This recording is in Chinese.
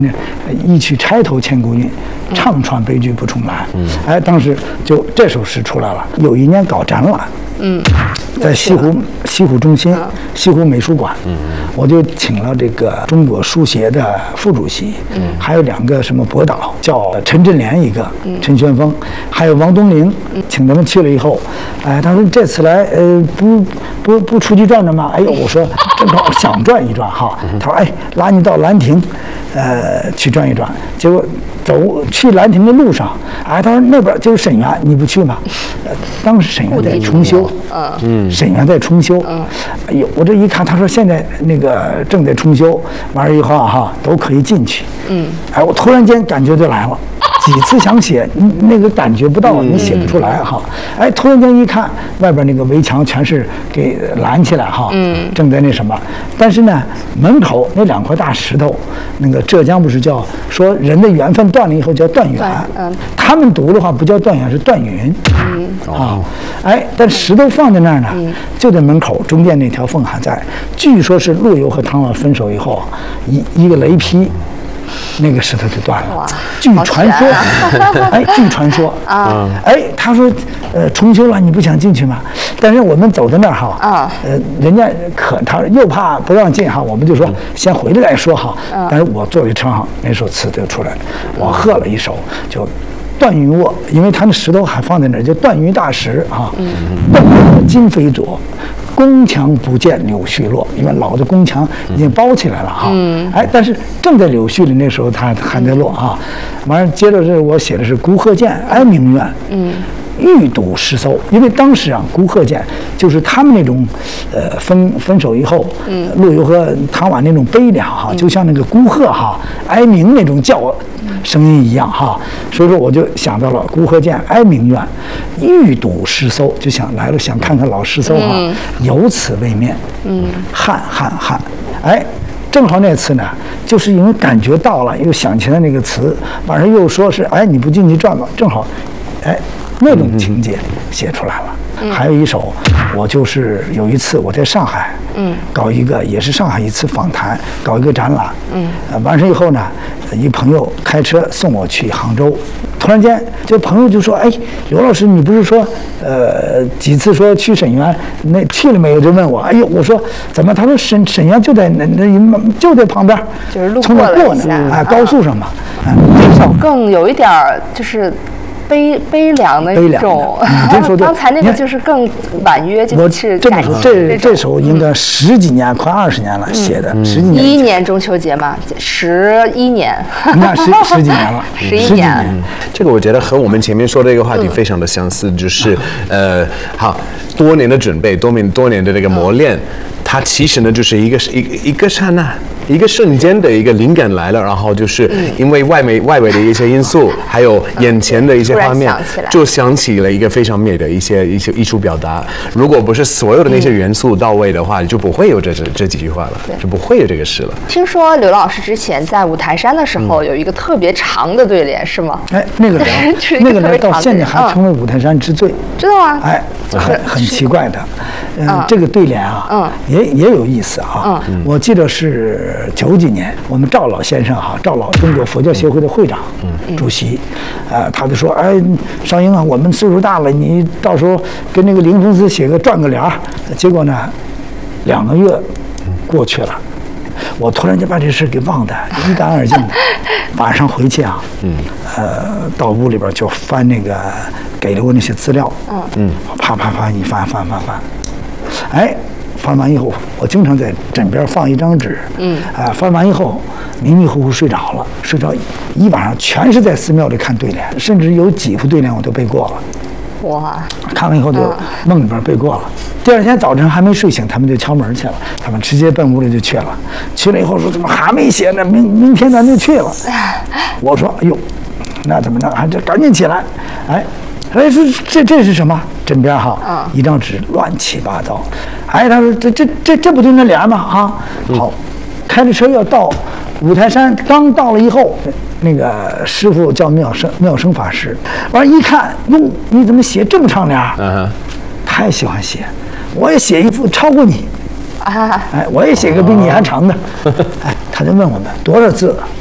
一曲钗头千古韵，唱穿悲剧不重来。哎，当时就这首诗出来了。有一年搞展览，在西湖中心、西湖美术馆，我就请了这个中国书协的副主席，还有2个什么博导，叫陈振联一个，陈玄峰，还有王东林，请他们去了以后，哎，他说这次来，不出去转转吗？哎呦，我说正好想转一转哈。他说，哎，拉你到兰亭。去转一转，结果去兰亭的路上，哎，他说那边就是沈园，你不去吗？当时沈园在重修，沈园在重修，哎呦，我这一看，他说现在那个正在重修，完了以后哈都可以进去，哎，我突然间感觉就来了。几次想写，那个感觉不到，你写不出来哈。哎，突然间一看，外边那个围墙全是给拦起来哈，正在那什么。但是呢，门口那2块大石头，那个浙江不是叫说人的缘分断了以后叫断缘，他们读的话不叫断缘，是断云，哎，但石头放在那儿呢，就在门口中间那条缝还在。据说是陆游和唐婉分手以后，一个雷劈。那个石头就断了，据传说，哎，据传说啊，哎，他说，重修了，你不想进去吗？但是我们走到那儿哈，人家他又怕不让进哈，我们就说先回来再说哈。但是我坐在车上，那首词就出来了，我和了一首，就断云卧，因为他那石头还放在那儿，就断云大石啊，断云今非昨。宫墙不见柳絮落，因为老的宫墙已经包起来了哈。哎，但是正在柳絮里那时候，它还在落啊。完了，接着是我写的是孤鹤见，哀鸣怨。欲睹诗搜，因为当时啊，孤鹤见就是他们那种，分手以后，陆游和唐婉那种悲凉哈，就像那个孤鹤哈哀鸣那种叫声音一样哈，所以说我就想到了孤鹤见，哀鸣怨，欲睹诗搜，就想来了，想看看老诗搜哈，有此为面，汉，哎。正好那次呢，就是因为感觉到了，又想起来那个词，晚上又说是，哎，你不进去转吧？正好，哎，那种情节写出来了。还有一首，我就是有一次我在上海，搞一个也是上海一次访谈，搞一个展览，完事以后呢，一朋友开车送我去杭州，突然间这朋友就说，哎，刘老师，你不是说，几次说去沈园，那去了没有？就问我，哎呦，我说怎么？他说沈园就在就在旁边， 就是路从那过呢，哎，高速上嘛。 这首更有一点就是。悲凉的一种，刚才那个就是更婉约，就是这首应该10几年，快20年了写的，10几年。 11年中秋节嘛，11年， 你看十几年了 ，11年。 这个我觉得和我们前面说的一个话题非常的相似，就是好多年的准备，多年的这个磨练。它其实呢，就是一个刹那，一个瞬间的一个灵感来了，然后就是因为外围的一些因素，还有眼前的一些画面，就想起了一个非常美的一些艺术表达。如果不是所有的那些元素到位的话，就不会有这几句话了，就不会有这个诗了。 听说刘老师之前在五台山的时候有一个特别长的对联，是吗？ 哎，那个人到现在还成为五台山之最， 知道吗？ 哎，很奇怪的，这个对联啊，也有意思哈。我记得是90几年，我们赵老先生哈，赵老中国佛教协会的会长、主席，他就说，哎，少英啊，我们岁数大了，你到时候跟那个灵峰寺写个转个联儿。结果呢，2个月过去了，我突然就把这事给忘得一干二净的。晚上回去啊，到屋里边就翻那个给了我那些资料，啪一翻，哎。翻完以后，我经常在枕边放一张纸，翻完以后迷迷糊糊睡着了，一晚上全是在寺庙里看对联，甚至有几副对联我都背过了。 哇！ 看完以后就梦里边背过了。第2天早晨还没睡醒，他们就敲门去了，他们直接奔屋里就去了。去了以后说怎么还没写呢？明天咱就去了。我说哎呦，那怎么着？还这赶紧起来，哎。哎，说这是什么？枕边哈，一张纸乱七八糟。哎，他说这不就那联吗？啊，好，开着车要到五台山，刚到了以后，那个师傅叫妙生法师，完了一看，哟，你怎么写这么长联？太喜欢写，我也写一副超过你。哎，我也写个比你还长的。哎，他就问我们多少字。